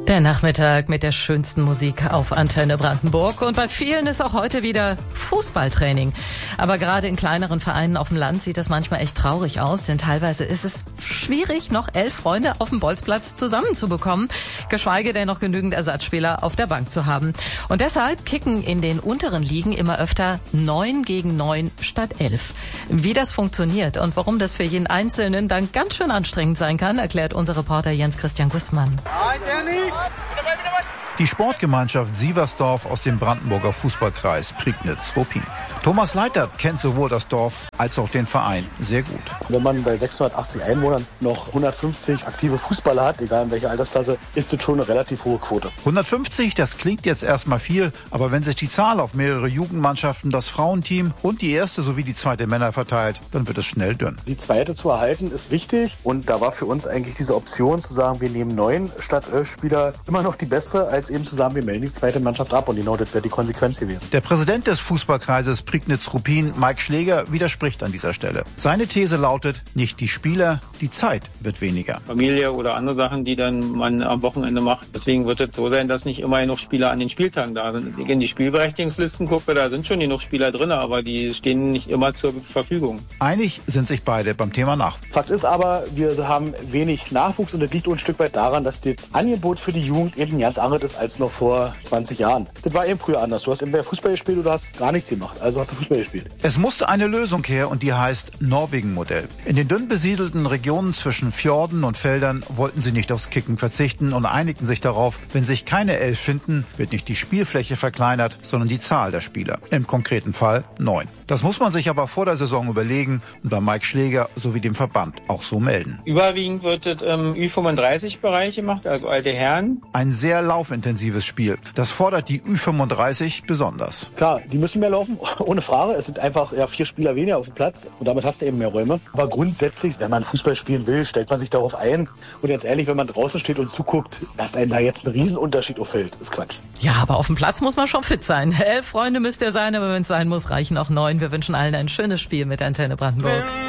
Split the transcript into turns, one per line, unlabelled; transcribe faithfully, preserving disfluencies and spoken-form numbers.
Der Nachmittag mit der schönsten Musik auf Antenne Brandenburg. Und bei vielen ist auch heute wieder Fußballtraining. Aber gerade in kleineren Vereinen auf dem Land sieht das manchmal echt traurig aus. Denn teilweise ist es schwierig, noch elf Freunde auf dem Bolzplatz zusammenzubekommen. Geschweige denn noch genügend Ersatzspieler auf der Bank zu haben. Und deshalb kicken in den unteren Ligen immer öfter neun gegen neun statt elf. Wie das funktioniert und warum das für jeden Einzelnen dann ganz schön anstrengend sein kann, erklärt unser Reporter Jens Christian Gussmann.
Die Sportgemeinschaft Sieversdorf aus dem Brandenburger Fußballkreis Prignitz-Ruppin. Thomas Leitert kennt sowohl das Dorf als auch den Verein sehr gut.
Wenn man bei sechshundertachtzig Einwohnern noch hundertfünfzig aktive Fußballer hat, egal in welcher Altersklasse, ist das schon eine relativ hohe Quote.
hundertfünfzig, das klingt jetzt erstmal viel, aber wenn sich die Zahl auf mehrere Jugendmannschaften, das Frauenteam und die erste sowie die zweite Männer verteilt, dann wird es schnell dünn.
Die zweite zu erhalten ist wichtig und da war für uns eigentlich diese Option zu sagen, wir nehmen neun statt elf Spieler immer noch die beste, als eben zu sagen, wir melden die zweite Mannschaft ab und genau das wäre die Konsequenz gewesen.
Der Präsident des Fußballkreises Prignitz-Ruppin, Mike Schläger, widerspricht an dieser Stelle. Seine These lautet, nicht die Spieler, die Zeit wird weniger.
Familie oder andere Sachen, die dann man am Wochenende macht. Deswegen wird es so sein, dass nicht immer genug Spieler an den Spieltagen da sind. Wenn ich in die Spielberechtigungslisten gucke, da sind schon genug Spieler drin, aber die stehen nicht immer zur Verfügung.
Einig sind sich beide beim Thema Nachwuchs.
Fakt ist aber, wir haben wenig Nachwuchs und das liegt uns ein Stück weit daran, dass das Angebot für die Jugend eben ganz anderes ist als noch vor zwanzig Jahren. Das war eben früher anders. Du hast entweder Fußball gespielt oder du hast gar nichts gemacht. Also hast du Fußball gespielt.
Es musste eine Lösung her und die heißt Norwegen-Modell. In den dünn besiedelten Regionen zwischen Fjorden und Feldern wollten sie nicht aufs Kicken verzichten und einigten sich darauf, wenn sich keine elf finden, wird nicht die Spielfläche verkleinert, sondern die Zahl der Spieler. Im konkreten Fall neun. Das muss man sich aber vor der Saison überlegen und bei Mike Schläger sowie dem Verband auch so melden.
Überwiegend wird es im Ü fünfunddreißig-Bereich gemacht, also alte Herren.
Ein sehr laufintensives Spiel. Das fordert die Ü fünfunddreißig besonders.
Klar, die müssen mehr laufen, ohne Frage. Es sind einfach ja, vier Spieler weniger auf dem Platz und damit hast du eben mehr Räume. Aber grundsätzlich, wenn man Fußball spielen will, stellt man sich darauf ein. Und ganz ehrlich, wenn man draußen steht und zuguckt, dass einem da jetzt ein Riesenunterschied auffällt, ist Quatsch.
Ja, aber auf dem Platz muss man schon fit sein. Elf Freunde müsst ihr sein, aber wenn es sein muss, reichen auch neun. Wir wünschen allen ein schönes Spiel mit Antenne Brandenburg.